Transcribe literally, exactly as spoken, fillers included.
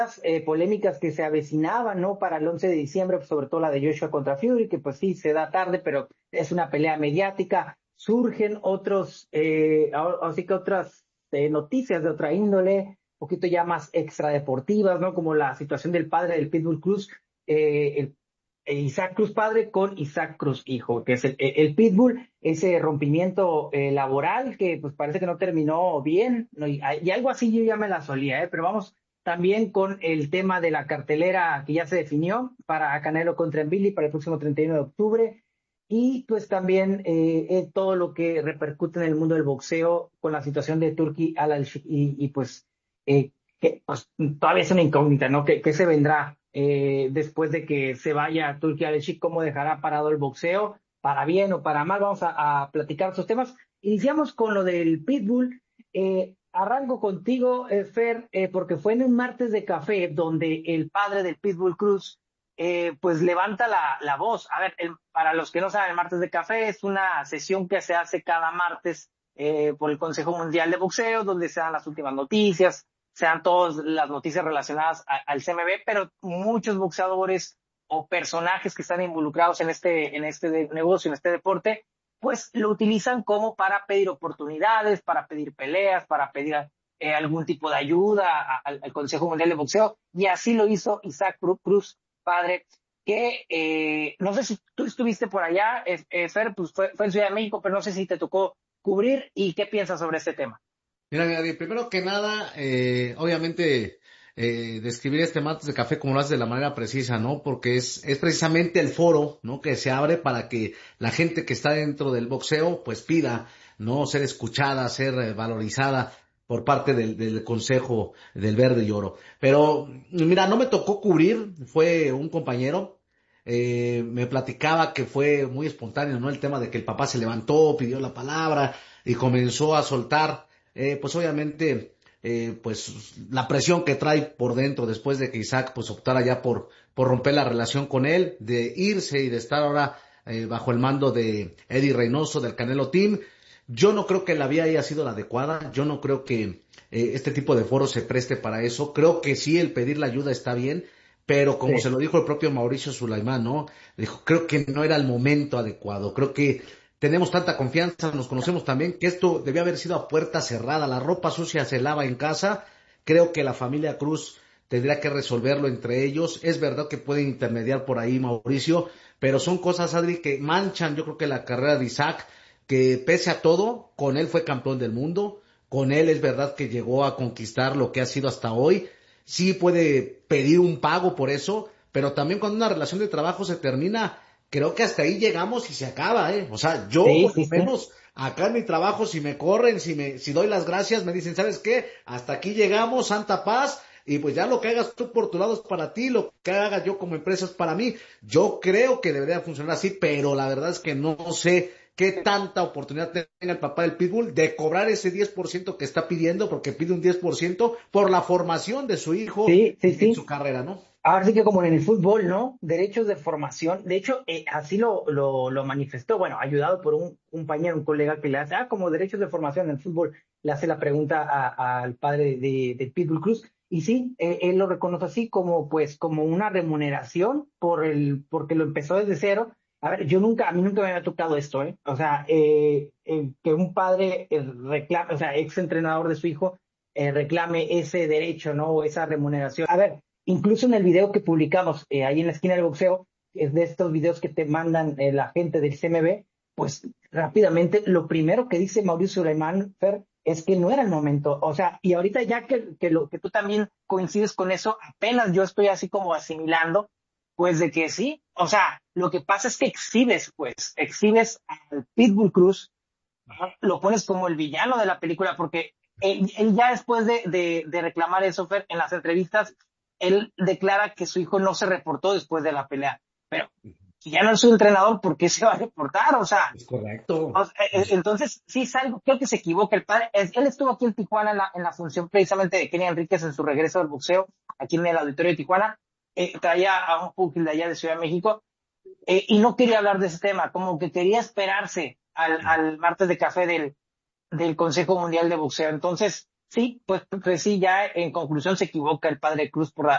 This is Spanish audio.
eh, polémicas que se avecinaban, ¿no? Para el once de diciembre, pues, sobre todo la de Joshua contra Fury, que pues sí, se da tarde, pero es una pelea mediática. Surgen otros, eh, así que otras eh, noticias de otra índole, un poquito ya más extradeportivas, ¿no? Como la situación del padre del Pitbull Cruz, eh, el eh, Isaac Cruz padre con Isaac Cruz hijo, que es el, el Pitbull, ese rompimiento eh, laboral que pues parece que no terminó bien, ¿no? Y, y algo así yo ya me la solía, ¿eh? Pero vamos también con el tema de la cartelera que ya se definió para Canelo contra Billy para el próximo treinta y uno de octubre. Y pues también eh, eh, todo lo que repercute en el mundo del boxeo con la situación de Turki Al y, y pues, eh, que, pues todavía es una incógnita, ¿no? ¿Qué, qué se vendrá eh, después de que se vaya Turki Al ¿Cómo dejará parado el boxeo? Para bien o para mal, vamos a, a platicar esos temas. Iniciamos con lo del Pitbull. Eh, arranco contigo, eh, Fer, eh, porque fue en un martes de café donde el padre del Pitbull Cruz eh, pues levanta la, la voz. A ver, el, para los que no saben, el martes de café es una sesión que se hace cada martes eh, por el Consejo Mundial de Boxeo, donde se dan las últimas noticias, se dan todas las noticias relacionadas a, al C M B, pero muchos boxeadores o personajes que están involucrados en este, en este de, negocio, en este deporte, pues lo utilizan como para pedir oportunidades, para pedir peleas, para pedir eh, algún tipo de ayuda a, a, al Consejo Mundial de Boxeo, y así lo hizo Isaac Cruz, padre, que eh, no sé si tú estuviste por allá, eh, eh, Fer, pues fue, fue en Ciudad de México, pero no sé si te tocó cubrir y qué piensas sobre este tema. Mira, Gaby, primero que nada, eh, obviamente, eh, describir este martes de café como lo hace de la manera precisa, ¿no? Porque es, es precisamente el foro, ¿no? Que se abre para que la gente que está dentro del boxeo, pues pida, ¿no? Ser escuchada, ser eh, valorizada por parte del, del Consejo del Verde y Oro. Pero, mira, no me tocó cubrir, fue un compañero, eh, me platicaba que fue muy espontáneo, ¿no? El tema de que el papá se levantó, pidió la palabra y comenzó a soltar eh, pues obviamente, eh, pues la presión que trae por dentro después de que Isaac pues optara ya por, por romper la relación con él, de irse y de estar ahora eh, bajo el mando de Eddie Reynoso del Canelo Team. Yo no creo que la vía haya sido la adecuada, yo no creo que eh, este tipo de foro se preste para eso, creo que sí el pedir la ayuda está bien, pero como Sí. se lo dijo el propio Mauricio Sulaimán, ¿no? Dijo, creo que no era el momento adecuado, creo que tenemos tanta confianza, nos conocemos también, que esto debía haber sido a puerta cerrada. La ropa sucia se lava en casa. Creo que la familia Cruz tendría que resolverlo entre ellos. Es verdad que pueden intermediar por ahí, Mauricio, pero son cosas, Adri, que manchan, yo creo que la carrera de Isaac, que pese a todo, con él fue campeón del mundo. Con él es verdad que llegó a conquistar lo que ha sido hasta hoy. Sí puede pedir un pago por eso, pero también cuando una relación de trabajo se termina, creo que hasta ahí llegamos y se acaba, ¿eh? O sea, yo Sí, por sí, lo sí. menos acá en mi trabajo, si me corren, si me, si doy las gracias, me dicen, ¿sabes qué? Hasta aquí llegamos, santa paz, y pues ya lo que hagas tú por tu lado es para ti, lo que haga yo como empresa es para mí. Yo creo que debería funcionar así, pero la verdad es que no sé qué tanta oportunidad tenga el papá del Pitbull de cobrar ese diez por ciento que está pidiendo, porque pide un diez por ciento por la formación de su hijo Sí, sí, en, en su sí. carrera, ¿no? Ahora sí que como en el fútbol, ¿no? Derechos de formación. De hecho, eh, así lo, lo, lo manifestó, bueno, ayudado por un compañero, un colega que le hace, ah, como derechos de formación en el fútbol, le hace la pregunta a- al padre de, de Pitbull Cruz. Y sí, eh, él lo reconoce así como, pues, como una remuneración por el, porque lo empezó desde cero. A ver, yo nunca, a mí nunca me había tocado esto, ¿eh? O sea, eh, eh, que un padre eh, reclame, o sea, ex entrenador de su hijo, eh, reclame ese derecho, ¿no? O esa remuneración. A ver, incluso en el video que publicamos eh, ahí en la esquina del boxeo, es de estos videos que te mandan eh, la gente del C M B, pues rápidamente lo primero que dice Mauricio Suleiman Fer es que no era el momento. O sea, y ahorita ya que, que, lo, que tú también coincides con eso, apenas yo estoy así como asimilando, pues de que sí. O sea, lo que pasa es que exhibes, pues, exhibes al Pitbull Cruz, ¿no? Lo pones como el villano de la película, porque él, él ya después de, de, de reclamar eso, Fer, en las entrevistas, él declara que su hijo no se reportó después de la pelea. Pero si ya no es su entrenador, ¿por qué se va a reportar? O sea, Es correcto. o sea, eh, eh, entonces sí es algo, creo que se equivoca el padre. Es- él estuvo aquí en Tijuana en la, en la función precisamente de Kenny Enríquez en su regreso al boxeo, aquí en el auditorio de Tijuana. Eh, traía a un pugil de allá de Ciudad de México eh, y no quería hablar de ese tema, como que quería esperarse al, al martes de café del, del Consejo Mundial de Boxeo. Entonces, sí, pues, pues sí, ya en conclusión se equivoca el padre Cruz por la,